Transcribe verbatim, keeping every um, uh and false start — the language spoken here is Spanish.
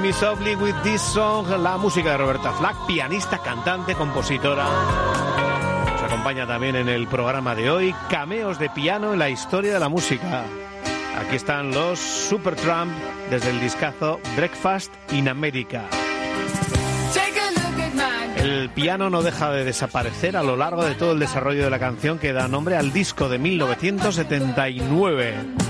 Me Softly with This Song, la música de Roberta Flack, pianista, cantante, compositora. Nos acompaña también en el programa de hoy, cameos de piano en la historia de la música. Aquí están los Supertramp desde el discazo Breakfast in America. El piano no deja de desaparecer a lo largo de todo el desarrollo de la canción que da nombre al disco de mil novecientos setenta y nueve.